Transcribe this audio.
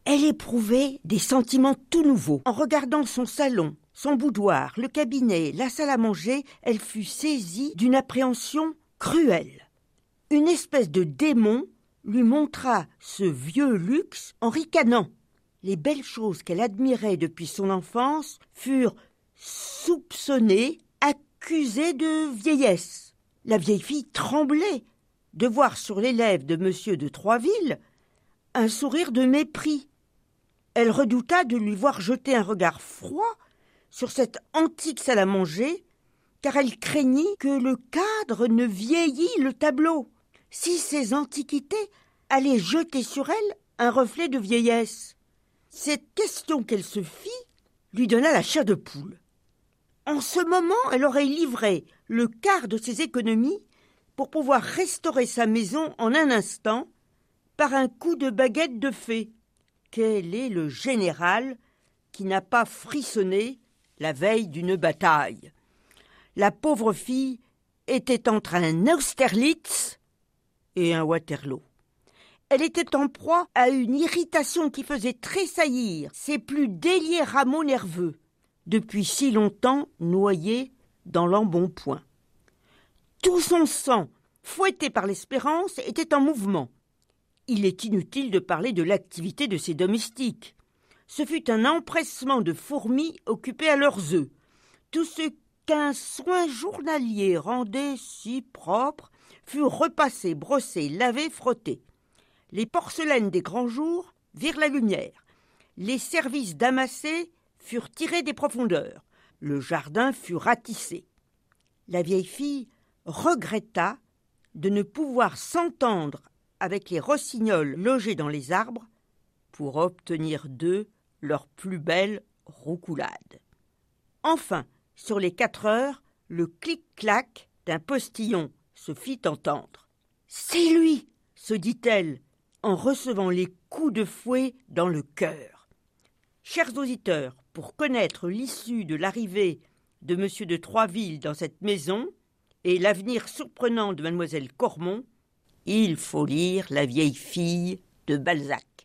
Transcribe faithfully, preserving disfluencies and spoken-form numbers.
Elle éprouvait des sentiments tout nouveaux. En regardant son salon, son boudoir, le cabinet, la salle à manger, elle fut saisie d'une appréhension cruelle. Une espèce de démon lui montra ce vieux luxe en ricanant. Les belles choses qu'elle admirait depuis son enfance furent soupçonnées, accusées de vieillesse. La vieille fille tremblait de voir sur les lèvres de Monsieur de Troisville un sourire de mépris. Elle redouta de lui voir jeter un regard froid sur cette antique salle à manger, car elle craignit que le cadre ne vieillît le tableau, si ces antiquités allaient jeter sur elle un reflet de vieillesse. Cette question qu'elle se fit lui donna la chair de poule. En ce moment, elle aurait livré le quart de ses économies pour pouvoir restaurer sa maison en un instant par un coup de baguette de fée. Quel est le général qui n'a pas frissonné la veille d'une bataille? La pauvre fille était entre un Austerlitz et un Waterloo. Elle était en proie à une irritation qui faisait tressaillir ses plus déliés rameaux nerveux, depuis si longtemps noyés dans l'embonpoint. Tout son sang, fouetté par l'espérance, était en mouvement. Il est inutile de parler de l'activité de ses domestiques. Ce fut un empressement de fourmis occupées à leurs œufs. Tout ce qu'un soin journalier rendait si propre fut repassé, brossé, lavé, frotté. Les porcelaines des grands jours virent la lumière. Les services damassés furent tirés des profondeurs. Le jardin fut ratissé. La vieille fille regretta de ne pouvoir s'entendre avec les rossignols logés dans les arbres pour obtenir d'eux leur plus belle roucoulade. Enfin, sur les quatre heures, le clic-clac d'un postillon se fit entendre. « C'est lui !» se dit-elle en recevant les coups de fouet dans le cœur. Chers auditeurs, pour connaître l'issue de l'arrivée de Monsieur de Troisville dans cette maison et l'avenir surprenant de Mademoiselle Cormon, il faut lire La vieille fille de Balzac.